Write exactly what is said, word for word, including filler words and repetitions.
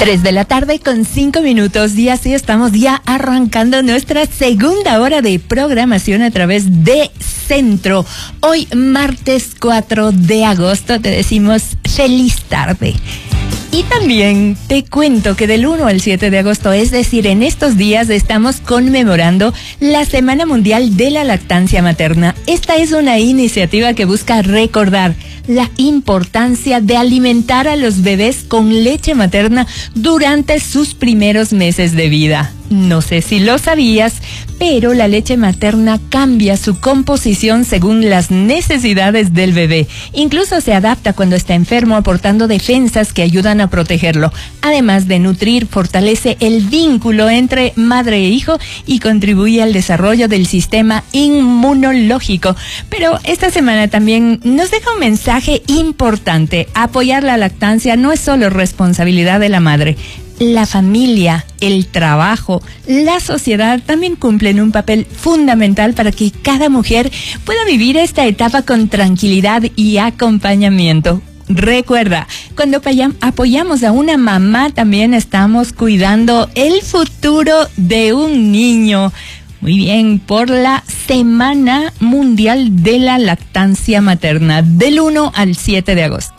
tres de la tarde con cinco minutos y así estamos ya arrancando nuestra segunda hora de programación a través de Centro. Hoy martes cuatro de agosto te decimos feliz tarde. Y también te cuento que del uno al siete de agosto, es decir, en estos días estamos conmemorando la Semana Mundial de la Lactancia Materna. Esta es una iniciativa que busca recordar la importancia de alimentar a los bebés con leche materna durante sus primeros meses de vida. No sé si lo sabías, pero la leche materna cambia su composición según las necesidades del bebé. Incluso se adapta cuando está enfermo, aportando defensas que ayudan a protegerlo. Además de nutrir, fortalece el vínculo entre madre e hijo y contribuye al desarrollo del sistema inmunológico. Pero esta semana también nos deja un mensaje importante. Apoyar la lactancia no es solo responsabilidad de la madre. La familia, el trabajo, la sociedad también cumplen un papel fundamental para que cada mujer pueda vivir esta etapa con tranquilidad y acompañamiento. Recuerda, cuando apoyamos a una mamá, también estamos cuidando el futuro de un niño. Muy bien, por la Semana Mundial de la Lactancia Materna, del uno al siete de agosto.